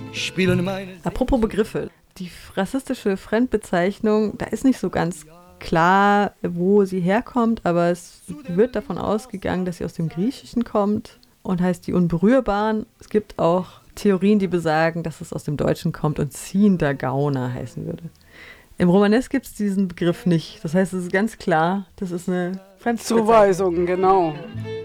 spielen meine... Apropos Begriffe. Die rassistische Fremdbezeichnung, da ist nicht so ganz klar, wo sie herkommt, aber es wird davon ausgegangen, dass sie aus dem Griechischen kommt und heißt die Unberührbaren. Es gibt auch Theorien, die besagen, dass es aus dem Deutschen kommt und ziehender Gauner heißen würde. Im Romanes gibt es diesen Begriff nicht. Das heißt, es ist ganz klar, das ist eine Fremdbezeichnung. Zuweisung, genau.